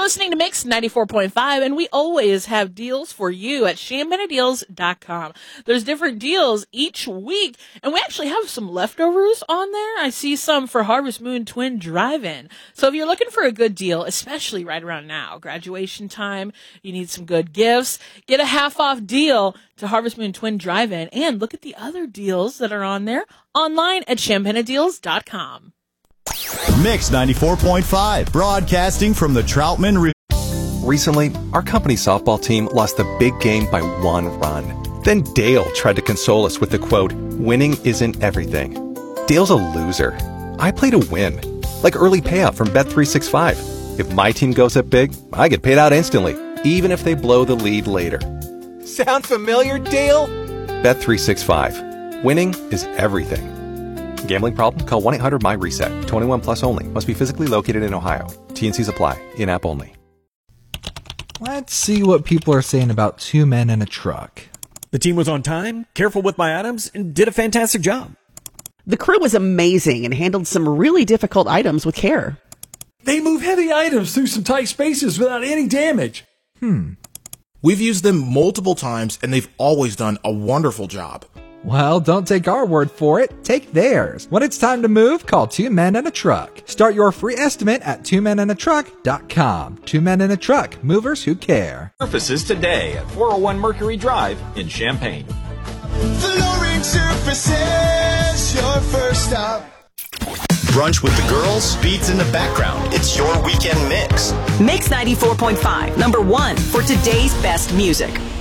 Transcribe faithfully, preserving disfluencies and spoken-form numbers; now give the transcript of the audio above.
listening to Mix ninety-four point five, and we always have deals for you at champagne deals dot com. There's different deals each week, and we actually have some leftovers on there. I see some for Harvest Moon Twin Drive-In. So if you're looking for a good deal, especially right around now, graduation time, you need some good gifts, get a half-off deal to Harvest Moon Twin Drive-In, and look at the other deals that are on there online at champagne deals dot com. Mix ninety-four point five, broadcasting from the Troutman. Re- Recently, our company softball team lost the big game by one run. Then Dale tried to console us with the quote, "Winning isn't everything." Dale's a loser. I play to win, like early payout from Bet three sixty-five. If my team goes up big, I get paid out instantly, even if they blow the lead later. Sound familiar, Dale? Bet three sixty-five. Winning is everything. Gambling problem? Call one eight hundred M Y RESET. twenty-one plus only. Must be physically located in Ohio. T and Cs apply. In-app only. Let's see what people are saying about Two Men and a Truck. The team was on time, careful with my items, and did a fantastic job. The crew was amazing and handled some really difficult items with care. They move heavy items through some tight spaces without any damage. Hmm. We've used them multiple times, and they've always done a wonderful job. Well, don't take our word for it. Take theirs. When it's time to move, call Two Men and a Truck. Start your free estimate at two men and a truck dot com. Two Men and a Truck. Movers who care. Surfaces today at four oh one Mercury Drive in Champaign. Flooring Surfaces, your first stop. Brunch with the girls, beats in the background. It's your weekend mix. Mix ninety-four point five, number one for today's best music.